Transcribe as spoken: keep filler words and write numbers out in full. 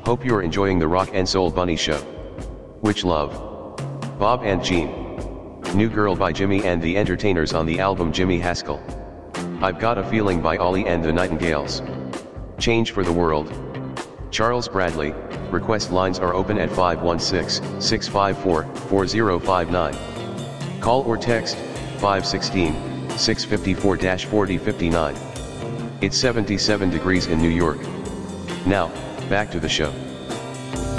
Hope you're enjoying the Rock and Soul Bunny Show. Which Love? Bob and Jean. New Girl by Jimmy and the Entertainers on the album Jimmy Haskell. I've Got a Feeling by Ollie and the Nightingales. Change for the World. Charles Bradley. Request lines are open at five one six, six five four, four zero five nine. Call or text five one six, six five four, four zero five nine. It's seventy-seven degrees in New York. Now, back to the show.